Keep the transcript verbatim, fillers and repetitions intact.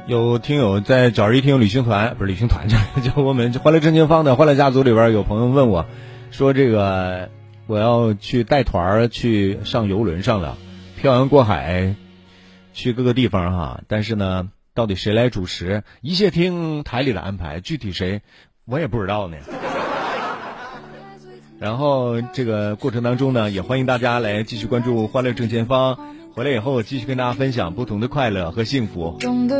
有听友在找一听友旅行团，不是旅行团，就我们欢乐正前方的欢乐家族里边有朋友问我说，这个我要去带团去上游轮上了，漂洋过海去各个地方哈，但是呢到底谁来主持，一切听台里的安排，具体谁我也不知道呢。然后这个过程当中呢，也欢迎大家来继续关注欢乐正前方，回来以后继续跟大家分享不同的快乐和幸福。